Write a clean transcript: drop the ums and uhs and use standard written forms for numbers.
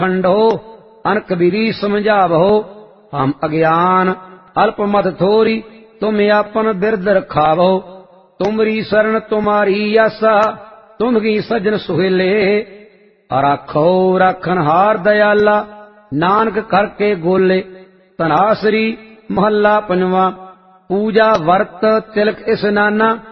खंडो अन कबीरी समझावो, हम अज्ञान अल्प मत थोरी, तुम आपन बिरद रखावो। तुमरी शरण तुम्हारी आसा, तुम ही सजन सुहेले। राखो राखनहार दयाला, नानक करके गोले। तनासरी महला पंजवा। पूजा वर्त तिलक इस्नाना,